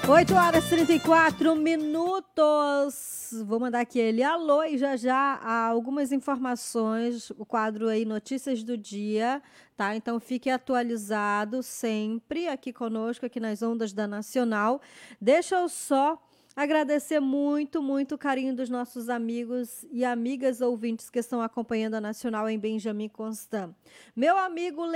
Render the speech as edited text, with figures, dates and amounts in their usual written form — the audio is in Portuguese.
8h34. Vou mandar aqui ele alô e já algumas informações, o quadro aí Notícias do Dia, tá? Então fique atualizado sempre aqui conosco, aqui nas ondas da Nacional. Deixa eu só agradecer muito, muito o carinho dos nossos amigos e amigas ouvintes que estão acompanhando a Nacional em Benjamin Constant. Meu amigo